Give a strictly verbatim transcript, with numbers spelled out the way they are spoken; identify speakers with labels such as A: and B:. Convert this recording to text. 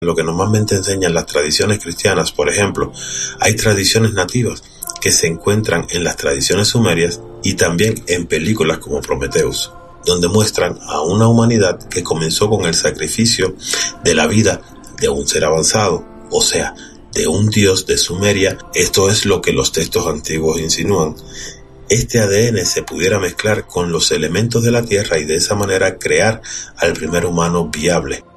A: Lo que normalmente enseñan las tradiciones cristianas, por ejemplo, hay tradiciones nativas que se encuentran en las tradiciones sumerias y también en películas como Prometheus, donde muestran a una humanidad que comenzó con el sacrificio de la vida de un ser avanzado, o sea, de un dios de Sumeria. Esto es lo que los textos antiguos insinúan. Este A D N se pudiera mezclar con los elementos de la Tierra y de esa manera crear al primer humano viable.